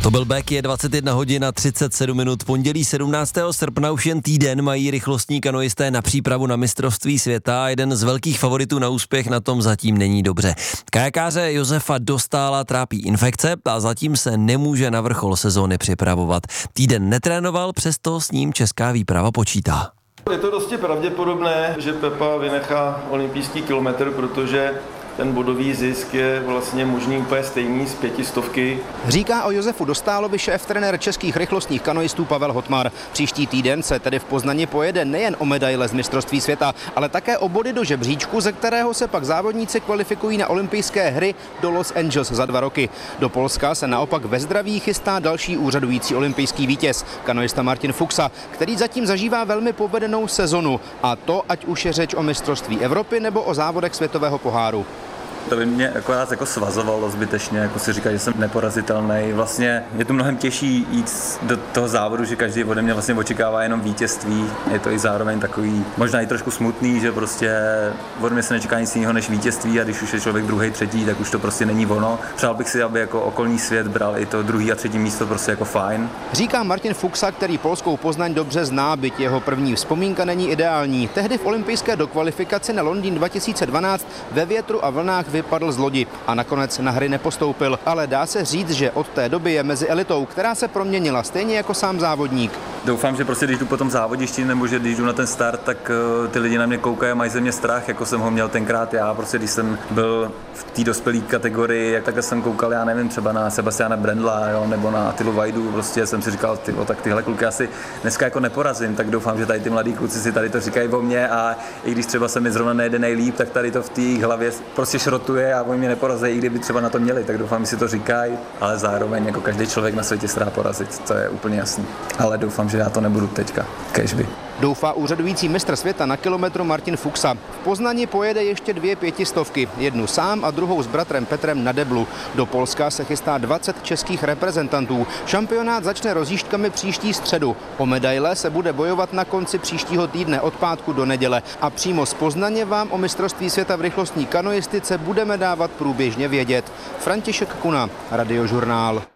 To byl Bek, je 21 hodin a 37 minut. Pondělí 17. srpna už jen týden mají rychlostní kanoisté na přípravu na mistrovství světa a jeden z velkých favoritů na úspěch na tom zatím není dobře. Kajakáře Josefa Dostála trápí infekce a zatím se nemůže na vrchol sezóny připravovat. Týden netrénoval, přesto s ním česká výprava počítá. Je to dosti pravděpodobné, že Pepa vynechá olympijský kilometr, protože ten bodový zisk je vlastně možný úplně stejný z 500. Říká o Josefu Dostálovi šéf-trenér českých rychlostních kanoistů Pavel Hotmar. Příští týden se tedy v Poznani pojede nejen o medaile z mistrovství světa, ale také o body do žebříčku, ze kterého se pak závodníci kvalifikují na olympijské hry do Los Angeles za 2 roky. Do Polska se naopak ve zdraví chystá další úřadující olympijský vítěz, kanoista Martin Fuxa, který zatím zažívá velmi povedenou sezonu, a to ať už je řeč o mistrovství Evropy nebo o závodech světového poháru. To by mě akorát jako svazovalo zbytečně, jako si říká, že jsem neporazitelný. Vlastně je to mnohem těžší jít do toho závodu, že každý ode mě vlastně očekává jenom vítězství. Je to i zároveň takový, možná i trošku smutný, že prostě ode mě se nečeká nic jiného než vítězství a když už je člověk druhý, třetí, tak už to prostě není ono. Přál bych si, aby jako okolní svět bral i to druhý a třetí místo prostě jako fajn. Říká Martin Fuxa, který polskou Poznaň dobře zná, byť jeho první vzpomínka není ideální. Tehdy v olympijské dokvalifikaci na Londýn 2012 ve větru a vlnách vypadl z lodi a nakonec na hry nepostoupil, ale dá se říct, že od té doby je mezi elitou, která se proměnila stejně jako sám závodník. Doufám, že prostě když jdu po tom závodíšti nebo že když jdu na ten start, tak ty lidi na mě koukají a mají ze mě strach, jako jsem ho měl tenkrát já, prostě když jsem byl v té dospělé kategorii, jak takhle jsem koukal, já nevím, třeba na Sebastiana Brendla, jo, nebo na Attilu Vajdu, prostě jsem si říkal, tak tyhle kluky asi dneska jako neporazím, tak doufám, že tady ty mladí kluci si tady to říkají o mě a i když třeba se mi zrovna nejde nejlíp, tak tady to v té hlavě prostě šrotuje a oni mě neporazejí, i kdyby třeba na to měli, tak doufám, že si to říkají, ale zároveň jako každý člověk na světě se dá porazit, to je úplně jasný. Ale doufám, že já to nebudu teďka, kežby. Doufá úřadující mistr světa na kilometru Martin Fuxa. V Poznani pojede ještě 2 500, jednu sám a druhou s bratrem Petrem na deblu. Do Polska se chystá 20 českých reprezentantů. Šampionát začne rozjížďkami příští středu. O medaile se bude bojovat na konci příštího týdne od pátku do neděle. A přímo z Poznaně vám o mistrovství světa v rychlostní kanoistice budeme dávat průběžně vědět. František Kuna, Radiožurnál.